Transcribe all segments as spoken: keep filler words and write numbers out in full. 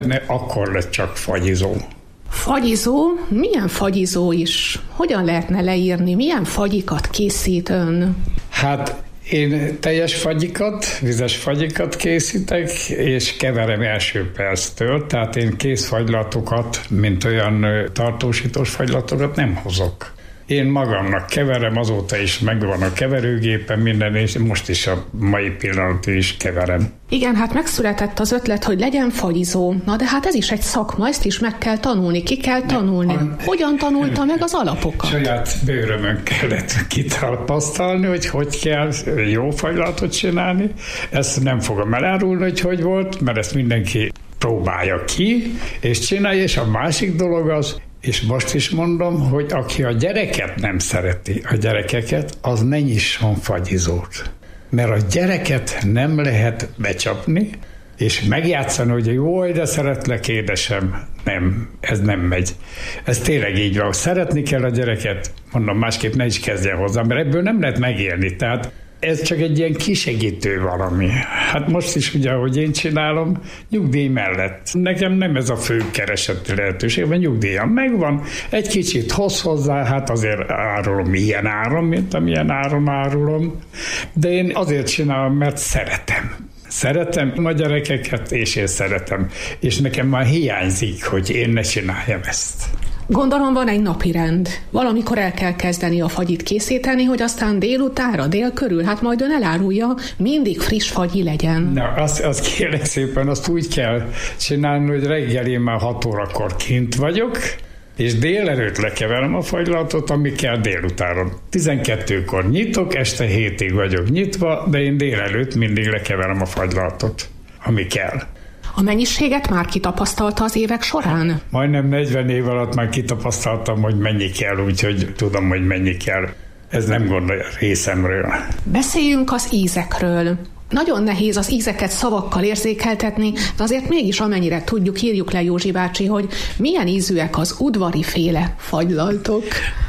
Ne, akkor lett csak fagyizó. Fagyizó? Milyen fagyizó is? Hogyan lehetne leírni? Milyen fagyikat készít ön? Hát én teljes fagyikat, vizes fagyikat készítek, és keverem első perctől, tehát én készfagylatokat, mint olyan tartósítós fagylatokat nem hozok. Én magamnak keverem, azóta is megvan a keverőgépen minden, és most is a mai pillanatig is keverem. Igen, hát megszületett az ötlet, hogy legyen fagyizó. Na de hát ez is egy szakma, ezt is meg kell tanulni, ki kell tanulni. Hogyan tanulta meg az alapokat? Saját bőrömön kellett kitapasztalni, hogy hogy kell jó fagylatot csinálni. Ezt nem fogom elárulni, hogy hogy volt, mert ezt mindenki próbálja ki, és csinálja, és a másik dolog az, és most is mondom, hogy aki a gyereket nem szereti, a gyerekeket, az ne nyisson fagyizót. Mert a gyereket nem lehet becsapni, és megjátszani, hogy jó, de szeretlek, édesem. Nem, ez nem megy. Ez tényleg így van. Szeretni kell a gyereket, mondom, másképp ne is kezdjen hozzá, mert ebből nem lehet megélni. Tehát ez csak egy ilyen kisegítő valami. Hát most is ugye, ahogy én csinálom, nyugdíj mellett. Nekem nem ez a fő kereseti lehetőség, mert nyugdíjam megvan, egy kicsit hoz hozzá, hát azért árulom ilyen áron, mint amilyen áron árulom, de én azért csinálom, mert szeretem. Szeretem a gyerekeket, és én szeretem. És nekem már hiányzik, hogy én ne csináljam ezt. Gondolom van egy napirend. Valamikor el kell kezdeni a fagyit készíteni, hogy aztán délutánra, dél körül, hát majd ön elárulja, mindig friss fagyi legyen. Na, azt, azt kérlek szépen, azt úgy kell csinálni, hogy reggel én már hat órakor kint vagyok, és délelőtt lekeverem a fagylatot, ami kell délutánra. tizenkettőkor nyitok, este hétig vagyok nyitva, de én délelőtt mindig lekeverem a fagylatot, ami kell. A mennyiséget már kitapasztalta az évek során? Majdnem negyven év alatt már kitapasztaltam, hogy mennyi kell, úgyhogy tudom, hogy mennyi kell. Ez nem gond a részemről. Beszéljünk az ízekről. Nagyon nehéz az ízeket szavakkal érzékeltetni, de azért mégis amennyire tudjuk, írjuk le, Józsi bácsi, hogy milyen ízűek az udvari féle fagylaltok.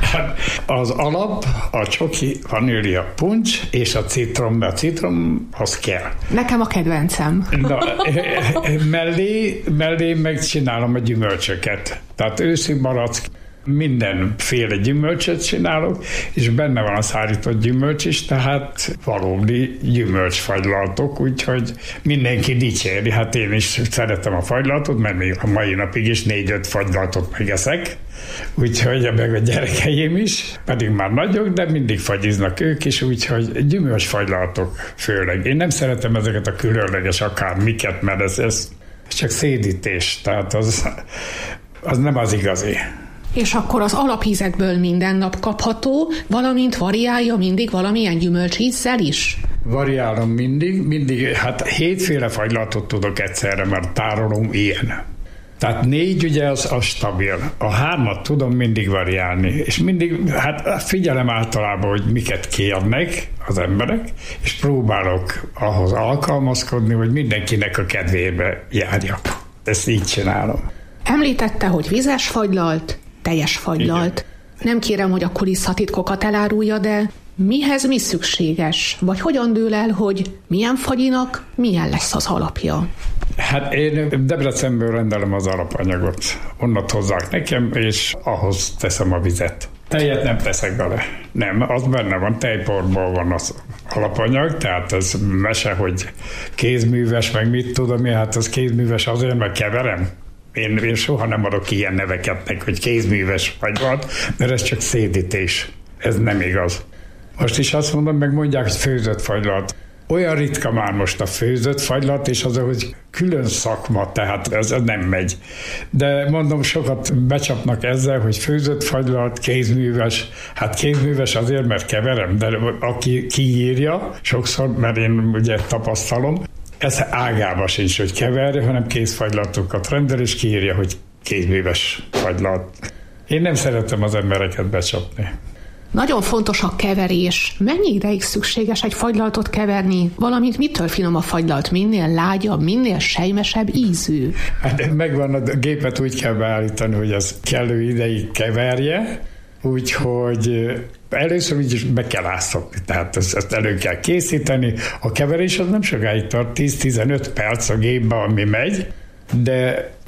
Az alap, a csoki vanília puncs és a citrom, a citrom az kell. Nekem a kedvencem. Na, mellé, mellé megcsinálom a gyümölcsöket. Tehát őszi barack, mindenféle gyümölcsöt csinálok, és benne van a szárított gyümölcs is, tehát valódi gyümölcsfagylaltok, úgyhogy mindenki dicséri. Hát én is szeretem a fagylaltot, mert még a mai napig is négy-öt fagylaltot megeszek, úgyhogy meg a gyerekeim is, pedig már nagyok, de mindig fagyiznak ők is, úgyhogy gyümölcsfagylaltok főleg. Én nem szeretem ezeket a különleges akármiket, mert ez, ez csak szédítés, tehát az, az nem az igazi. És akkor az alapízekből minden nap kapható, valamint variálja mindig valamilyen gyümölcsízzel is? Variálom mindig, mindig, hát hétféle fagylatot tudok egyszerre, mert tárolom ilyen. Tehát négy ugye az, az stabil. A hármat tudom mindig variálni, és mindig, hát figyelem általában, hogy miket kérnek az emberek, és próbálok ahhoz alkalmazkodni, hogy mindenkinek a kedvébe járjak. Ezt így csinálom. Említette, hogy vizes fagylalt, teljes fagylalt. Igen. Nem kérem, hogy a kulisszatitkokat elárulja, de mihez mi szükséges? Vagy hogyan dől el, hogy milyen fagyinak milyen lesz az alapja? Hát én Debrecenből rendelem az alapanyagot. Onnat hozzák nekem, és ahhoz teszem a vizet. Tejet nem teszek bele. Nem, az benne van, tejporból van az alapanyag, tehát ez mese, hogy kézműves, meg mit tudom én, hát az kézműves azért, mert keverem. Én, én soha nem adok ilyen neveket neki, hogy kézműves fagylat, mert ez csak szédítés. Ez nem igaz. Most is azt mondom, meg mondják, hogy főzött fagylat. Olyan ritka már most a főzött fagylat, és az, hogy külön szakma, tehát ez nem megy. De mondom, sokat becsapnak ezzel, hogy főzött fagylat, kézműves. Hát kézműves azért, mert keverem, de aki kiírja, sokszor, mert én ugye tapasztalom, ez ágába sincs, hogy keverje, hanem kézfagylatokat rendel, és kiírja, hogy kézműves fagylat. Én nem szeretem az embereket becsapni. Nagyon fontos a keverés. Mennyi ideig szükséges egy fagylaltot keverni? Valamint mitől finom a fagylalt? Minél lágyabb, minél sejmesebb ízű? Hát megvan, a gépet úgy kell beállítani, hogy az kellő ideig keverje, úgyhogy először így is be kell áztatni, tehát ezt, ezt elő kell készíteni. A keverés az nem sokáig tart, tíz-tizenöt perc a gépbe, ami megy, de